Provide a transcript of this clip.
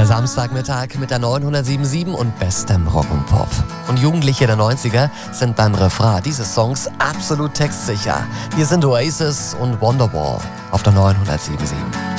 Der Samstagmittag mit der 977 und bestem Rock und Pop. Und Jugendliche der 90er sind beim Refrain dieses Songs absolut textsicher. Hier sind Oasis und Wonderwall auf der 977.